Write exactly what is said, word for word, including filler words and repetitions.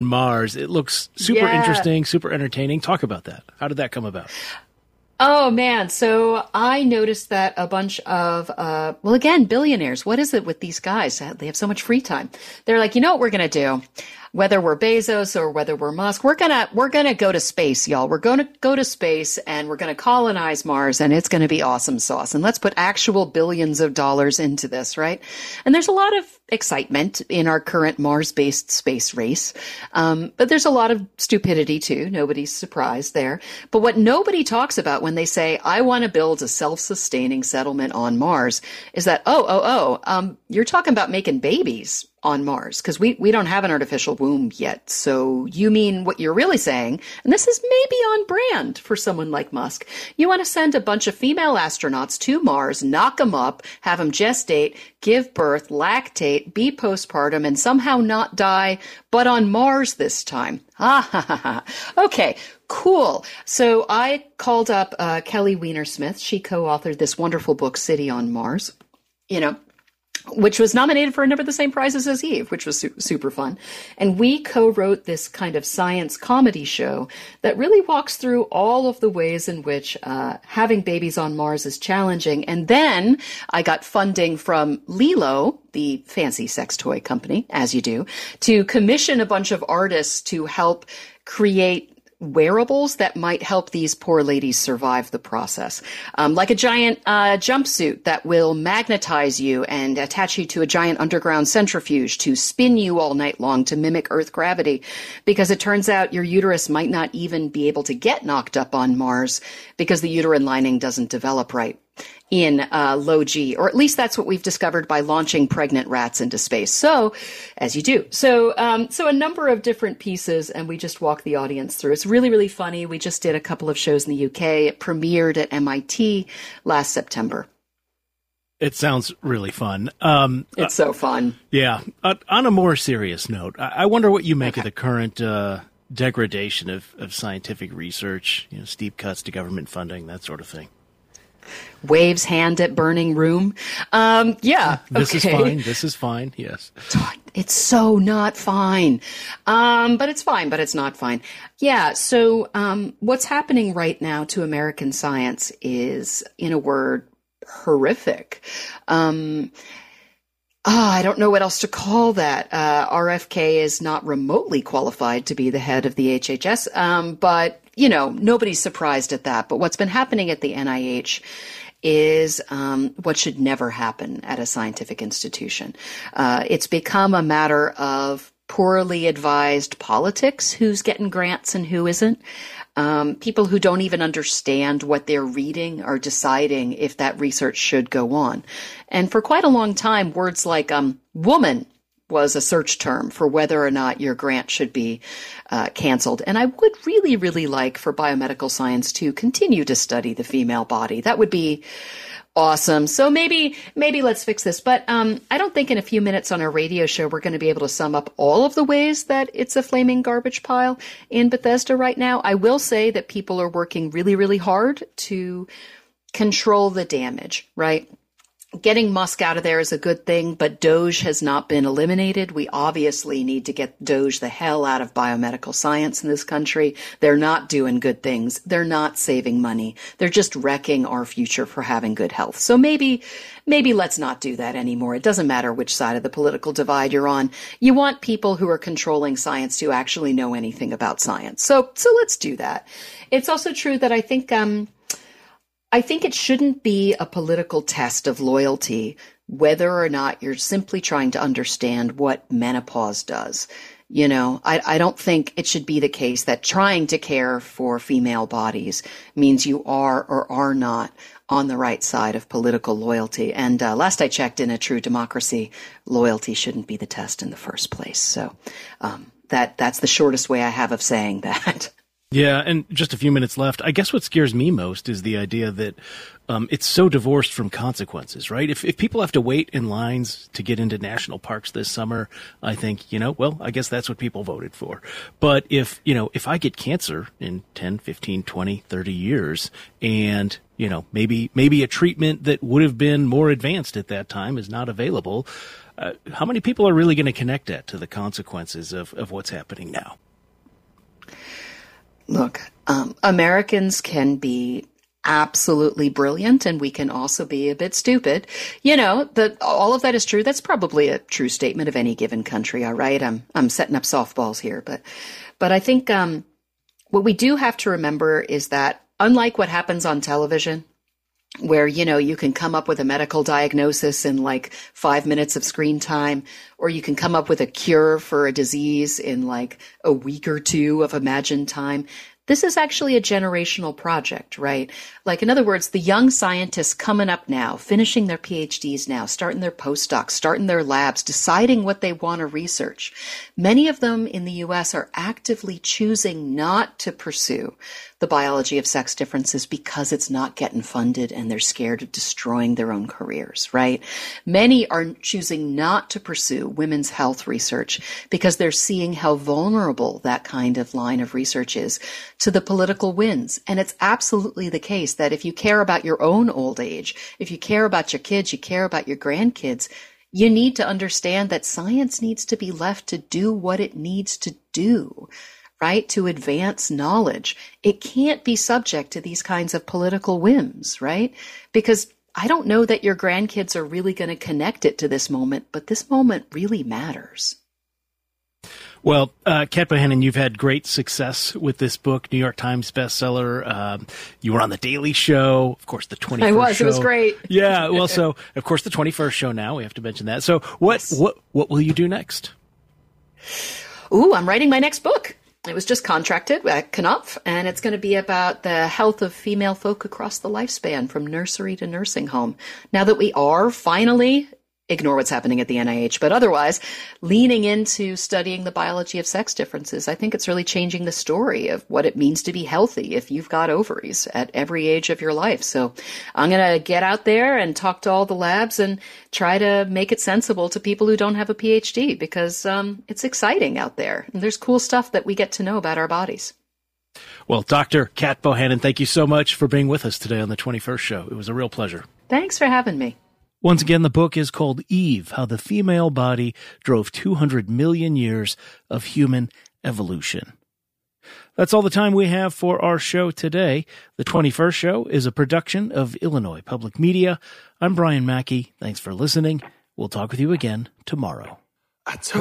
Mars. It looks super Yeah. interesting, super entertaining. Talk about that. How did that come about? Oh man, so I noticed that a bunch of, uh, well, again, billionaires. What is it with these guys? They have so much free time. They're like, you know what we're gonna do? Whether we're Bezos or whether we're Musk, we're gonna we're gonna go to space, y'all. We're gonna go to space and we're gonna colonize Mars, and it's gonna be awesome sauce. And let's put actual billions of dollars into this, right? And there's a lot of excitement in our current Mars-based space race, um, but there's a lot of stupidity too. Nobody's surprised there. But what nobody talks about when they say, "I want to build a self-sustaining settlement on Mars," is that oh oh oh, um, you're talking about making babies on Mars, because we, we don't have an artificial womb yet. So you mean what you're really saying, and this is maybe on brand for someone like Musk, you want to send a bunch of female astronauts to Mars, knock them up, have them gestate, give birth, lactate, be postpartum, and somehow not die, but on Mars this time. Ha ha ha ha. Okay, cool. So I called up uh, Kelly Wiener-Smith. She co-authored this wonderful book, City on Mars. You know, which was nominated for a number of the same prizes as Eve, which was su- super fun. And we co-wrote this kind of science comedy show that really walks through all of the ways in which uh, having babies on Mars is challenging. And then I got funding from Lilo, the fancy sex toy company, as you do, to commission a bunch of artists to help create wearables that might help these poor ladies survive the process. Um, like a giant uh, jumpsuit that will magnetize you and attach you to a giant underground centrifuge to spin you all night long to mimic Earth gravity. Because it turns out your uterus might not even be able to get knocked up on Mars because the uterine lining doesn't develop right in uh, low G, or at least that's what we've discovered by launching pregnant rats into space. So, as you do. So, um, so a number of different pieces, and we just walk the audience through. It's really, really funny. We just did a couple of shows in the U K. It premiered at M I T last September. It sounds really fun. Um, it's uh, so fun. Yeah. Uh, on a more serious note, I, I wonder what you make okay. of the current uh, degradation of, of scientific research, you know, steep cuts to government funding, that sort of thing. Waves hand at burning room. Um, yeah. This okay. is fine. This is fine. Yes. It's so not fine. Um, but it's fine, but it's not fine. Yeah. So, um, what's happening right now to American science is, in a word, horrific. Um, Oh, I don't know what else to call that. Uh, R F K is not remotely qualified to be the head of the H H S, um, but, you know, nobody's surprised at that. But what's been happening at the N I H is um, what should never happen at a scientific institution. Uh, it's become a matter of poorly advised politics, who's getting grants and who isn't. Um, people who don't even understand what they're reading are deciding if that research should go on. And for quite a long time, words like um, woman was a search term for whether or not your grant should be uh, canceled. And I would really, really like for biomedical science to continue to study the female body. That would be awesome. So maybe, maybe let's fix this. But um, I don't think in a few minutes on our radio show, we're going to be able to sum up all of the ways that it's a flaming garbage pile in Bethesda right now. I will say that people are working really, really hard to control the damage, right? Getting Musk out of there is a good thing, but Doge has not been eliminated. We obviously need to get Doge the hell out of biomedical science in this country. They're not doing good things. They're not saving money. They're just wrecking our future for having good health. So maybe, maybe let's not do that anymore. It doesn't matter which side of the political divide you're on. You want people who are controlling science to actually know anything about science. So, so let's do that. It's also true that I think, um, I think it shouldn't be a political test of loyalty whether or not you're simply trying to understand what menopause does. You know, I, I don't think it should be the case that trying to care for female bodies means you are or are not on the right side of political loyalty. And uh, last I checked, in a true democracy, loyalty shouldn't be the test in the first place. So um, that that's the shortest way I have of saying that. Yeah, and just a few minutes left. I guess what scares me most is the idea that um, it's so divorced from consequences, right? If if people have to wait in lines to get into national parks this summer, I think, you know, well, I guess that's what people voted for. But if, you know, if I get cancer in ten, fifteen, twenty, thirty years and, you know, maybe maybe a treatment that would have been more advanced at that time is not available, uh, how many people are really going to connect that to the consequences of, of what's happening now? Look, um, Americans can be absolutely brilliant, and we can also be a bit stupid. You know, the, all of that is true. That's probably a true statement of any given country. All right, I'm I'm setting up softballs here, but but I think um, what we do have to remember is that unlike what happens on television, where, you know, you can come up with a medical diagnosis in like five minutes of screen time, or you can come up with a cure for a disease in like a week or two of imagined time. This is actually a generational project, right? Like, in other words, the young scientists coming up now, finishing their PhDs now, starting their postdocs, starting their labs, deciding what they want to research. Many of them in the U S are actively choosing not to pursue the biology of sex differences because it's not getting funded and they're scared of destroying their own careers, right? Many are choosing not to pursue women's health research because they're seeing how vulnerable that kind of line of research is to the political winds. And it's absolutely the case that if you care about your own old age, if you care about your kids, you care about your grandkids, you need to understand that science needs to be left to do what it needs to do, right? To advance knowledge. It can't be subject to these kinds of political whims, right? Because I don't know that your grandkids are really going to connect it to this moment, but this moment really matters. Well, uh, Kat Bohannon, you've had great success with this book, New York Times bestseller. Um, you were on The Daily Show, of course, the twenty-first I was. show. It was great. Yeah. Well, so, of course, the twenty-first show now. We have to mention that. So what, Yes. what, what will you do next? Ooh, I'm writing my next book. It was just contracted at Knopf, and it's going to be about the health of female folk across the lifespan, from nursery to nursing home. Now that we are finally, ignore what's happening at the N I H, but otherwise leaning into studying the biology of sex differences, I think it's really changing the story of what it means to be healthy if you've got ovaries at every age of your life. So I'm going to get out there and talk to all the labs and try to make it sensible to people who don't have a PhD, because um, it's exciting out there. And there's cool stuff that we get to know about our bodies. Well, Doctor Kat Bohannon, thank you so much for being with us today on the twenty-first show. It was a real pleasure. Thanks for having me. Once again, the book is called Eve, How the Female Body Drove two hundred million Years of Human Evolution. That's all the time we have for our show today. The twenty-first show is a production of Illinois Public Media. I'm Brian Mackey. Thanks for listening. We'll talk with you again tomorrow. I told